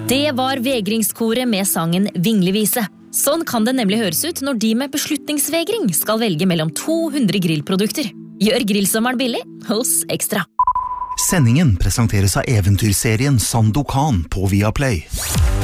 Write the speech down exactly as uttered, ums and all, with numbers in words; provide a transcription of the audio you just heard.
Det var vegringskoret med sangen Vinglevise. Sånn kan det nemlig høres ut når de med beslutningsvegring skal velge mellom to hundre grillprodukter. Gjør grillsommeren billig hos Ekstra. Sendingen presenteres av eventyrserien Sandokan på Viaplay.